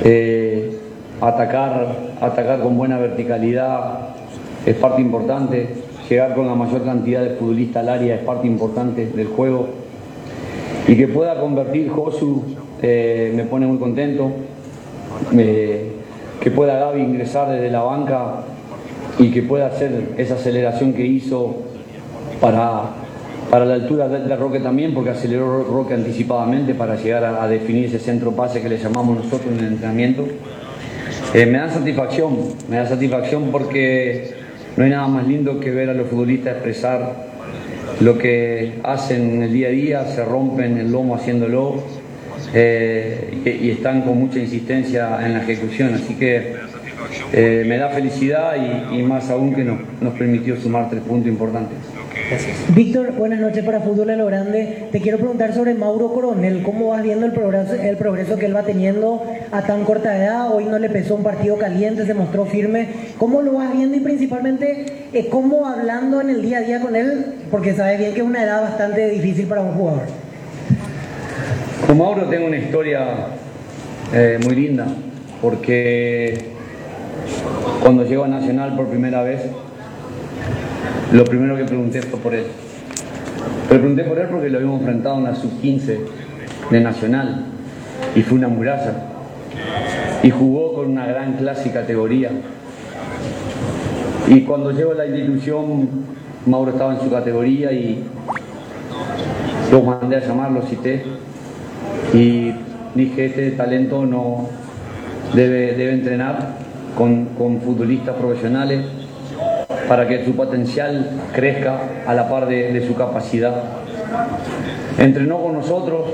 Atacar con buena verticalidad es parte importante, llegar con la mayor cantidad de futbolistas al área es parte importante del juego, y que pueda convertir Josu me pone muy contento, que pueda Gaby ingresar desde la banca y que pueda hacer esa aceleración que hizo para la altura de Roque también, porque aceleró Roque anticipadamente para llegar a definir ese centro pase que le llamamos nosotros en el entrenamiento. Me da satisfacción porque no hay nada más lindo que ver a los futbolistas expresar lo que hacen en el día a día, se rompen el lomo haciéndolo y están con mucha insistencia en la ejecución, así que me da felicidad y más aún que nos permitió sumar 3 puntos importantes. Gracias. Víctor, buenas noches para Fútbol a lo Grande. Te quiero preguntar sobre Mauro Coronel. ¿Cómo vas viendo el progreso que él va teniendo a tan corta edad? Hoy no le pesó un partido caliente, se mostró firme. ¿Cómo lo vas viendo y principalmente cómo hablando en el día a día con él? Porque sabes bien que es una edad bastante difícil para un jugador. Con Mauro tengo una historia muy linda, porque cuando llegó a Nacional por primera vez, lo primero que pregunté fue por él. Pero pregunté por él porque lo habíamos enfrentado en la sub-15 de Nacional y fue una muralla. Y jugó con una gran clase y categoría. Y cuando llegó a la institución, Mauro estaba en su categoría y lo mandé a llamar, lo cité y dije: este talento no debe entrenar con futbolistas profesionales para que su potencial crezca a la par de su capacidad. Entrenó con nosotros,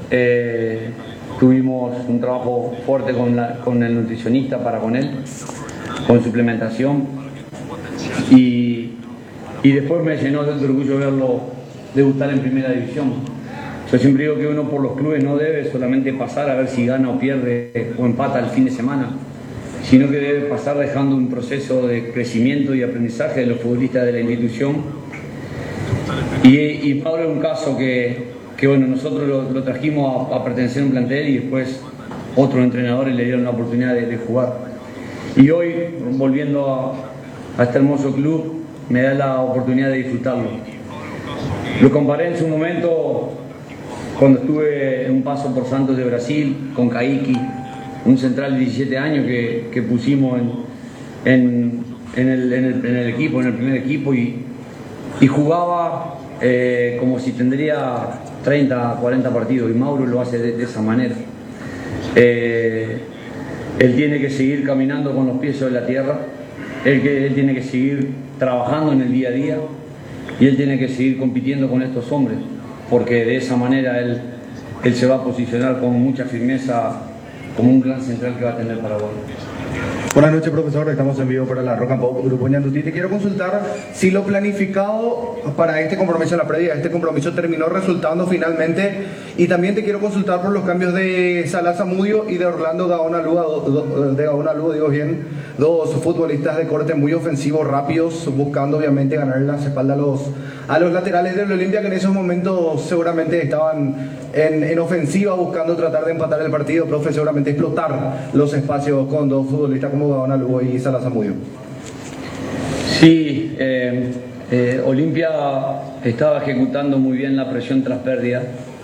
tuvimos un trabajo fuerte con el nutricionista para con él, con suplementación, y después me llenó de orgullo verlo debutar en primera división. Yo siempre digo que uno por los clubes no debe solamente pasar a ver si gana o pierde o empata el fin de semana, sino que debe pasar dejando un proceso de crecimiento y aprendizaje de los futbolistas de la institución. Y Pablo es un caso que bueno, nosotros lo trajimos a pertenecer a un plantel y después otros entrenadores le dieron la oportunidad de jugar. Y hoy, volviendo a este hermoso club, me da la oportunidad de disfrutarlo. Lo comparé en su momento cuando estuve en un paso por Santos de Brasil con Caíqui, un central de 17 años que pusimos en el equipo, en el primer equipo, y jugaba como si tendría 30, 40 partidos, y Mauro lo hace de esa manera. Él tiene que seguir caminando con los pies sobre la tierra, él tiene que seguir trabajando en el día a día, y él tiene que seguir compitiendo con estos hombres, porque de esa manera él se va a posicionar con mucha firmeza como un gran central que va a tener Paraguay. Buenas noches, profesor. Estamos en vivo para la Rock and Pop Grupo Ñandutí. Te quiero consultar si lo planificado para este compromiso en la previa, este compromiso terminó resultando finalmente, y también te quiero consultar por los cambios de Salah Zamudio y de Orlando Gaona Lugo, digo bien, dos futbolistas de corte muy ofensivos, rápidos, buscando obviamente ganar las espaldas a los laterales del Olimpia, que en esos momentos seguramente estaban en ofensiva buscando tratar de empatar el partido, profe, seguramente explotar los espacios con dos futbolistas como Gaona Lugo y Salah Zamudio. Sí, Olimpia estaba ejecutando muy bien la presión tras pérdida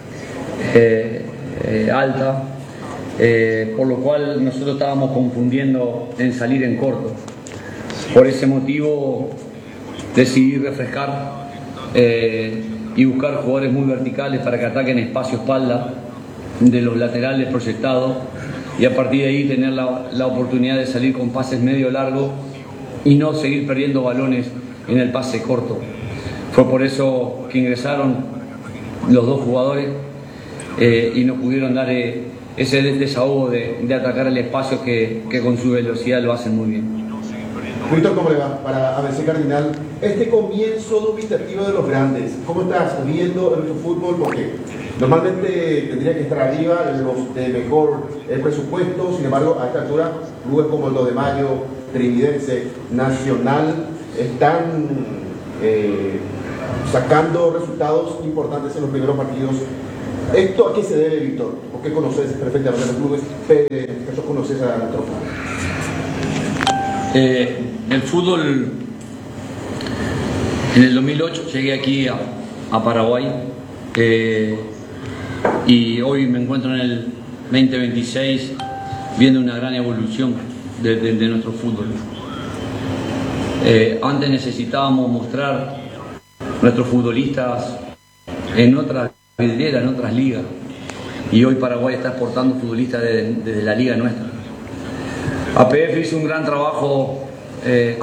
alta, por lo cual nosotros estábamos confundiendo en salir en corto. Por ese motivo decidí refrescar y buscar jugadores muy verticales para que ataquen espacio-espalda de los laterales proyectados, y a partir de ahí tener la oportunidad de salir con pases medio largo y no seguir perdiendo balones en el pase corto. Fue por eso que ingresaron los dos jugadores y nos pudieron dar ese desahogo de atacar el espacio que con su velocidad lo hacen muy bien. Víctor, ¿cómo le va? Para ABC Cardinal, este comienzo dubitativo de los grandes, ¿cómo estás viendo el fútbol? Porque normalmente tendría que estar arriba los de mejor presupuesto, sin embargo, a esta altura, clubes como el 2 de Mayo, Trinidense, Nacional, están sacando resultados importantes en los primeros partidos. ¿Esto a qué se debe, Víctor? Porque conoces perfectamente los clubes, eso conoces a nuestro fútbol? El fútbol, en el 2008 llegué aquí a Paraguay y hoy me encuentro en el 2026 viendo una gran evolución de nuestro fútbol. Antes necesitábamos mostrar nuestros futbolistas en otras vidrieras, en otras ligas, y hoy Paraguay está exportando futbolistas desde la liga nuestra. APF hizo un gran trabajo